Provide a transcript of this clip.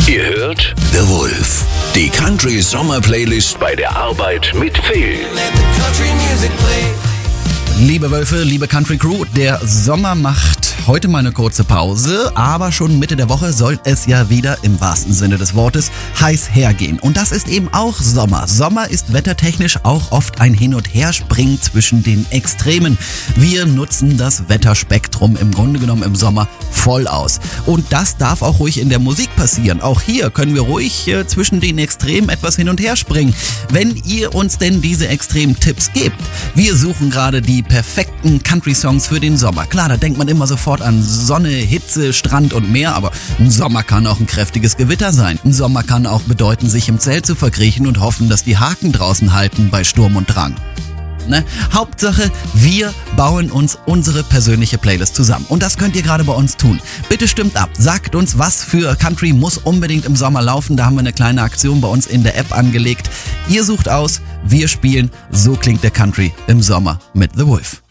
Ihr hört The Wolf, die Country Sommer Playlist bei der Arbeit mit Phil. Liebe Wölfe, liebe Country Crew, der Sommer macht heute mal eine kurze Pause, aber schon Mitte der Woche soll es ja wieder im wahrsten Sinne des Wortes heiß hergehen. Und das ist eben auch Sommer. Sommer ist wettertechnisch auch oft ein Hin- und Herspringen zwischen den Extremen. Wir nutzen das Wetterspektrum im Grunde genommen im Sommer voll aus. Und das darf auch ruhig in der Musik passieren. Auch hier können wir ruhig zwischen den Extremen etwas hin und her springen. Wenn ihr uns denn diese extremen Tipps gebt. Wir suchen gerade die perfekten Country-Songs für den Sommer. Klar, da denkt man immer sofort an Sonne, Hitze, Strand und Meer, aber ein Sommer kann auch ein kräftiges Gewitter sein. Ein Sommer kann auch bedeuten, sich im Zelt zu verkriechen und hoffen, dass die Haken draußen halten bei Sturm und Drang. Ne? Hauptsache, wir bauen uns unsere persönliche Playlist zusammen. Und das könnt ihr gerade bei uns tun. Bitte stimmt ab. Sagt uns, was für Country muss unbedingt im Sommer laufen. Da haben wir eine kleine Aktion bei uns in der App angelegt. Ihr sucht aus, wir spielen. So klingt der Country im Sommer mit The Wolf.